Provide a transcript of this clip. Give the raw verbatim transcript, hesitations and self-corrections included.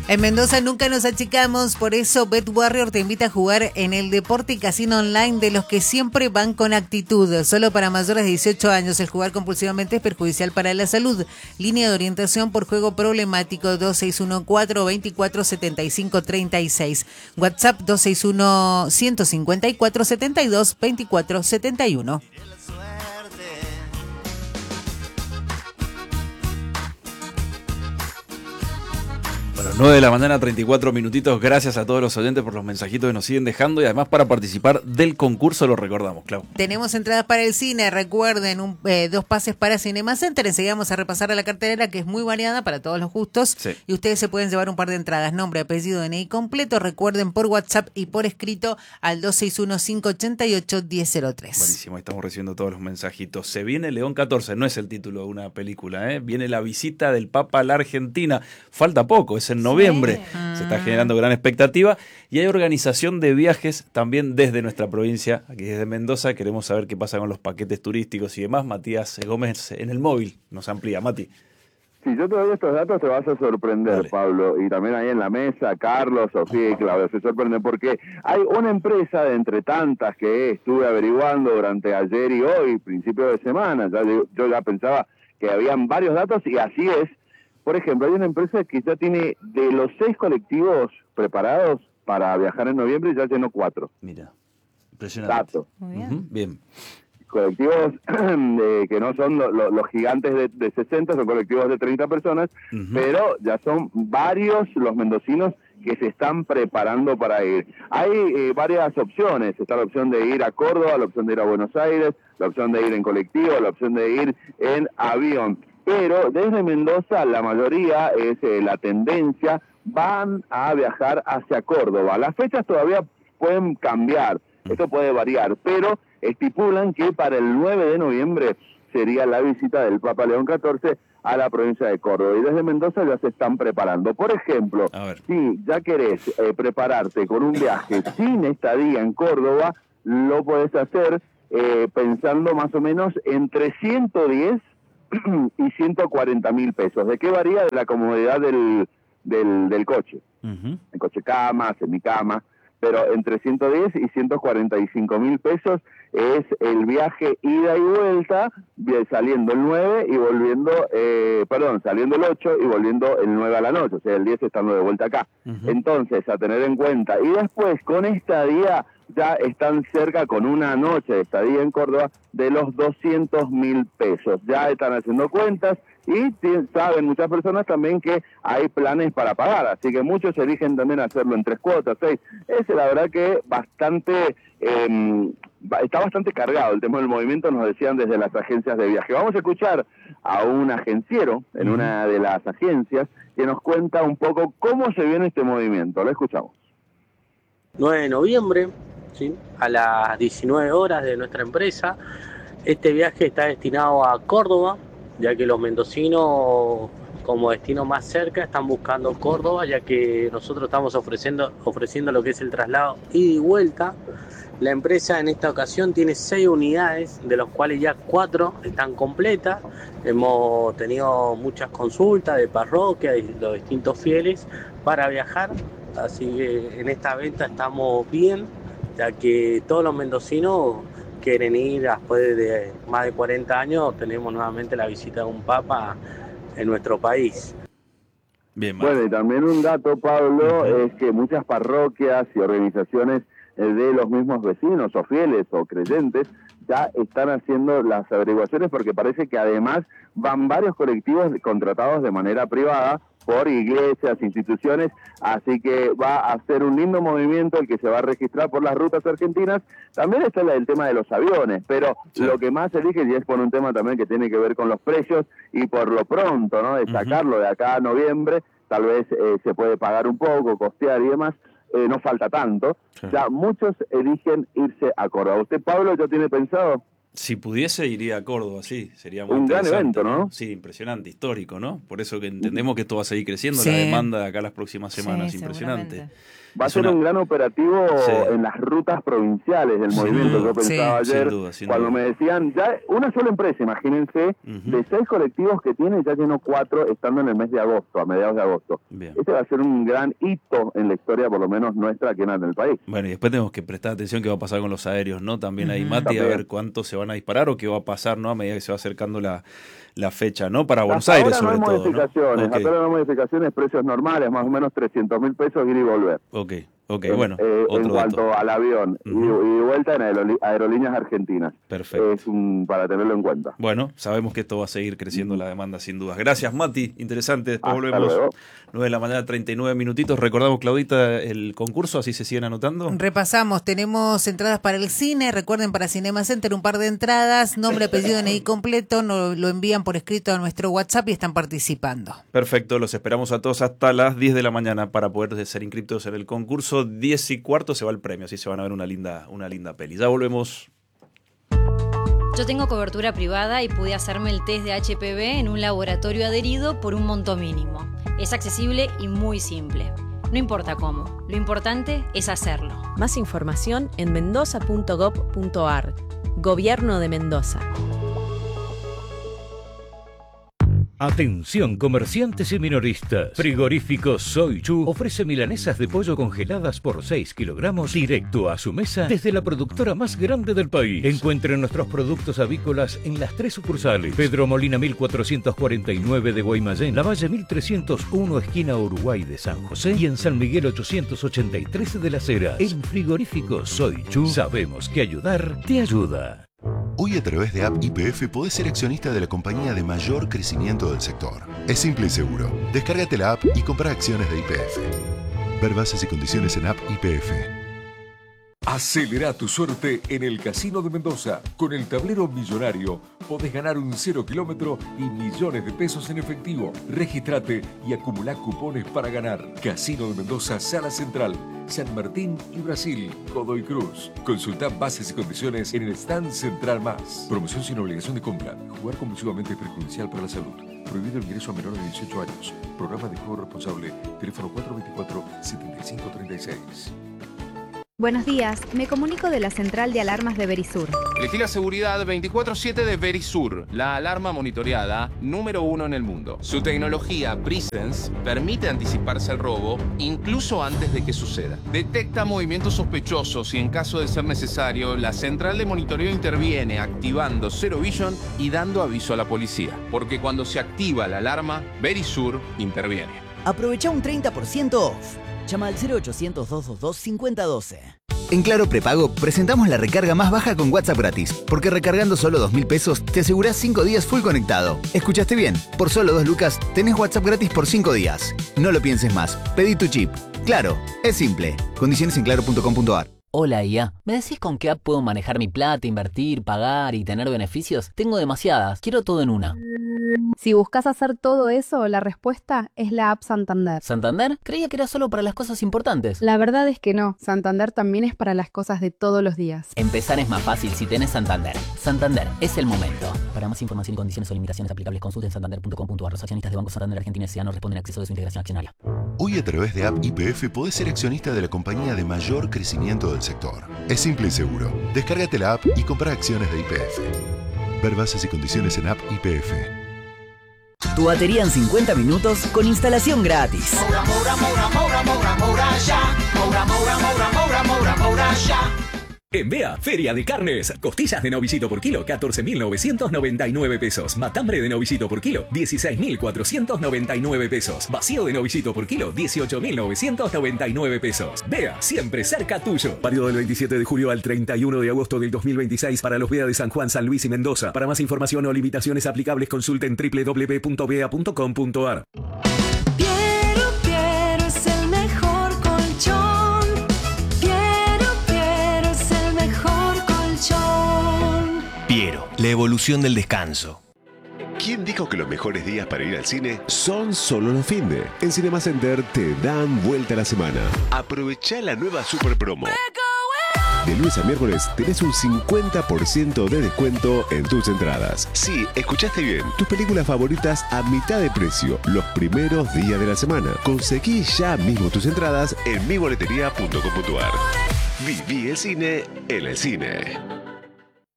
En Mendoza nunca nos achicamos, por eso Bet Warrior te invita a jugar en el deporte y casino online de los que siempre van con actitud. Solo para mayores de dieciocho años, el jugar compulsivamente es perjudicial para la salud. Línea de orientación por juego problemático dos seis uno cuatro, veinticuatro setenta y cinco treinta y seis. WhatsApp dos seis uno, ciento cincuenta y cuatro, setenta y dos, veinticuatro setenta y uno. Bueno, nueve de la mañana, treinta y cuatro minutitos. Gracias a todos los oyentes por los mensajitos que nos siguen dejando y además para participar del concurso lo recordamos, Clau. Tenemos entradas para el cine, recuerden, un, eh, dos pases para Cinema Center. Enseguida vamos a repasar a la cartelera que es muy variada para todos los gustos. Sí. Y ustedes se pueden llevar un par de entradas, nombre, apellido, D N I completo. Recuerden por WhatsApp y por escrito al dos seis uno, cinco ocho ocho, uno cero cero tres. Buenísimo, estamos recibiendo todos los mensajitos. Se viene León catorce, no es el título de una película, ¿eh? Viene la visita del Papa a la Argentina. Falta poco, es en noviembre. Sí. Se está generando gran expectativa y hay organización de viajes también desde nuestra provincia, aquí desde Mendoza. Queremos saber qué pasa con los paquetes turísticos y demás. Matías Gómez en el móvil nos amplía. Mati. Si yo te doy estos datos te vas a sorprender, Dale. Pablo, y también ahí en la mesa, Carlos, Sofía y Claudio, se sorprenden porque hay una empresa de entre tantas que estuve averiguando durante ayer y hoy, principio de semana. Ya, yo ya pensaba que habían varios datos y así es. Por ejemplo, hay una empresa que ya tiene de los seis colectivos preparados para viajar en noviembre, ya llenó cuatro. Mira, impresionante. Datos. Muy bien. Uh-huh. Bien. Colectivos eh, que no son lo, lo, los gigantes de, de sesenta, son colectivos de treinta personas, uh-huh. pero ya son varios los mendocinos que se están preparando para ir. Hay eh, varias opciones. Está la opción de ir a Córdoba, la opción de ir a Buenos Aires, la opción de ir en colectivo, la opción de ir en avión. Pero desde Mendoza la mayoría es eh, la tendencia, van a viajar hacia Córdoba. Las fechas todavía pueden cambiar, esto puede variar, pero estipulan que para el nueve de noviembre sería la visita del Papa León catorce a la provincia de Córdoba. Y desde Mendoza ya se están preparando. Por ejemplo, si ya querés eh, prepararte con un viaje sin estadía en Córdoba, lo podés hacer eh, pensando más o menos entre ciento diez y ciento cuarenta mil pesos. ¿De qué varía? De la comodidad del, del, del coche. Uh-huh. El coche cama, semicama, pero entre ciento diez y ciento cuarenta y cinco mil pesos es el viaje ida y vuelta, saliendo el nueve y volviendo, eh, perdón, saliendo el ocho y volviendo el nueve a la noche, o sea, el diez estando de vuelta acá. Uh-huh. Entonces, a tener en cuenta. Y después, con esta día ya están cerca, con una noche de estadía en Córdoba, de los doscientos mil pesos. Ya están haciendo cuentas y saben muchas personas también que hay planes para pagar, así que muchos eligen también hacerlo en tres cuotas, seis. Es la verdad que bastante, eh, está bastante cargado el tema del movimiento, nos decían desde las agencias de viaje. Vamos a escuchar a un agenciero en una de las agencias que nos cuenta un poco cómo se viene este movimiento. Lo escuchamos. nueve de noviembre, ¿sí? A las diecinueve horas de nuestra empresa. Este viaje está destinado a Córdoba, ya que los mendocinos como destino más cerca están buscando Córdoba, ya que nosotros estamos ofreciendo, ofreciendo lo que es el traslado ida y vuelta. La empresa en esta ocasión tiene seis unidades, de los cuales ya cuatro están completas. Hemos tenido muchas consultas de parroquia y los distintos fieles para viajar, así que en esta venta estamos bien, ya que todos los mendocinos quieren ir después de más de cuarenta años. Tenemos nuevamente la visita de un papa en nuestro país. Bien, bueno, y también un dato, Pablo, uh-huh. es que muchas parroquias y organizaciones de los mismos vecinos o fieles o creyentes ya están haciendo las averiguaciones, porque parece que además van varios colectivos contratados de manera privada por iglesias, instituciones, así que va a ser un lindo movimiento el que se va a registrar por las rutas argentinas. También está el tema de los aviones, pero sí. Lo que más eligen, y es por un tema también que tiene que ver con los precios y por lo pronto, ¿no?, de sacarlo uh-huh. de acá a noviembre, tal vez eh, se puede pagar un poco, costear y demás, eh, no falta tanto. Sí. Ya muchos eligen irse a Córdoba. ¿Usted, Pablo, ya tiene pensado? Si pudiese, iría a Córdoba, sí, sería muy Un gran interesante. evento, ¿no? Sí, impresionante, histórico, ¿no? Por eso que entendemos que esto va a seguir creciendo, Sí. la demanda de acá las próximas semanas, Sí, impresionante. seguramente. Va a Es ser una- un gran operativo Sí. en las rutas provinciales del Sin movimiento. duda. Yo pensaba Sí. ayer, Sin duda, sin cuando duda. me decían, ya una sola empresa, imagínense, Ujú. de seis colectivos que tiene, ya llenó cuatro estando en el mes de agosto, a mediados de agosto. Bien. Ese va a ser un gran hito en la historia, por lo menos nuestra, aquí en el país. Bueno, y después tenemos que prestar atención qué va a pasar con los aéreos, ¿no? También ahí, Ujú. Mati, a También. ver cuántos se van a disparar o qué va a pasar, ¿no? A medida que se va acercando la, la fecha, ¿no? Para Buenos Hasta Aires, ahora sobre no hay todo, ¿no? modificaciones, Ok, hasta ahora no hay modificaciones, precios normales, más o menos trescientos mil pesos ir y volver. ok, ok, Eh, bueno, eh, otro en cuanto dato. al avión, y- Ujú. y, de vuelta en aeroli- aerolíneas argentinas. Perfecto. Es un, para tenerlo en cuenta. Bueno, sabemos que esto va a seguir creciendo la demanda sin dudas. Gracias, Mati. Interesante. Después Hasta volvemos. luego. nueve de la mañana, treinta y nueve minutitos. Recordamos, Claudita, el concurso, así se siguen anotando. Repasamos, tenemos entradas para el cine, recuerden para Cinema Center un par de entradas, nombre, apellido, D N I completo, no, lo envían por escrito a nuestro WhatsApp y están participando. Perfecto, los esperamos a todos hasta las diez de la mañana para poder ser inscritos en el concurso. diez y cuarto se va el premio, así se van a ver una linda, una linda peli. Ya volvemos. Yo tengo cobertura privada y pude hacerme el test de H P V en un laboratorio adherido por un monto mínimo. Es accesible y muy simple. No importa cómo, lo importante es hacerlo. Más información en mendoza punto gob punto ar. Gobierno de Mendoza. Atención comerciantes y minoristas. Frigorífico Soy Chu ofrece milanesas de pollo congeladas por seis kilogramos directo a su mesa desde la productora más grande del país. Encuentren nuestros productos avícolas en las tres sucursales. Pedro Molina mil cuatrocientos cuarenta y nueve de Guaymallén, Lavalle mil trescientos uno esquina Uruguay de San José y en San Miguel ochocientos ochenta y tres de Las Heras. En Frigorífico Soy Chu sabemos que ayudar te ayuda. Hoy a través de App Y P F podés ser accionista de la compañía de mayor crecimiento del sector. Es simple y seguro. Descárgate la app y compra acciones de Y P F. Ver bases y condiciones en App Y P F. Acelera tu suerte en el Casino de Mendoza. Con el tablero millonario podés ganar un cero kilómetro y millones de pesos en efectivo. Regístrate y acumulá cupones para ganar. Casino de Mendoza, Sala Central, San Martín y Brasil, Godoy Cruz. Consulta bases y condiciones en el stand Central Más. Promoción sin obligación de compra. Jugar compulsivamente es perjudicial para la salud. Prohibido el ingreso a menores de dieciocho años. Programa de juego responsable. Teléfono cuatro dos cuatro, siete cinco tres seis. Buenos días, me comunico de la central de alarmas de Verisur. Elegí la seguridad veinticuatro siete de Verisur, la alarma monitoreada número uno en el mundo. Su tecnología Presence permite anticiparse al robo incluso antes de que suceda. Detecta movimientos sospechosos y en caso de ser necesario, la central de monitoreo interviene activando Zero Vision y dando aviso a la policía. Porque cuando se activa la alarma, Verisur interviene. Aprovecha un treinta por ciento off. Llama al cero ochocientos, doscientos veintidós, cincuenta doce. En Claro Prepago presentamos la recarga más baja con WhatsApp gratis, porque recargando solo dos mil pesos te asegurás cinco días full conectado. ¿Escuchaste bien? Por solo dos lucas tenés WhatsApp gratis por cinco días. No lo pienses más, pedí tu chip. Claro, es simple. Condiciones en claro punto com punto ar. Hola I A, ¿me decís con qué app puedo manejar mi plata, invertir, pagar y tener beneficios? Tengo demasiadas, quiero todo en una. Si buscas hacer todo eso, la respuesta es la app Santander. ¿Santander? Creía que era solo para las cosas importantes. La verdad es que no, Santander también es para las cosas de todos los días. Empezar es más fácil si tenés Santander. Santander, es el momento. Para más información y condiciones o limitaciones aplicables, consulten santander punto com punto ar. Los accionistas de Banco Santander Argentina S A no responden a acceso de su integración accionaria. Hoy a través de App Y P F podés ser accionista de la compañía de mayor crecimiento del sector. Es simple y seguro. Descárgate la app y compra acciones de Y P F. Ver bases y condiciones en App Y P F. Tu batería en cincuenta minutos con instalación gratis. Moura, Moura, Moura, Moura, Moura, Moura, ya. Moura, Moura, Moura, Moura, Moura, Moura, ya. En Bea, Feria de Carnes. Costillas de novillito por kilo, catorce mil novecientos noventa y nueve pesos. Matambre de novillito por kilo, dieciséis mil cuatrocientos noventa y nueve pesos. Vacío de novillito por kilo, dieciocho mil novecientos noventa y nueve pesos. Bea, siempre cerca tuyo. Válido del veintisiete de julio al treinta y uno de agosto del dos mil veintiséis para los Bea de San Juan, San Luis y Mendoza. Para más información o limitaciones aplicables, consulten doble u doble u doble u punto bea punto com punto ar. Piero, Piero es el mejor colchón. Piero, la evolución del descanso. ¿Quién dijo que los mejores días para ir al cine son solo los finde? En Cinema Center te dan vuelta a la semana. Aprovechá la nueva super promo. De lunes a miércoles tenés un cincuenta por ciento de descuento en tus entradas. Sí, escuchaste bien. Tus películas favoritas a mitad de precio, los primeros días de la semana. Conseguí ya mismo tus entradas en mi boletería punto com punto ar. Viví el cine en el cine.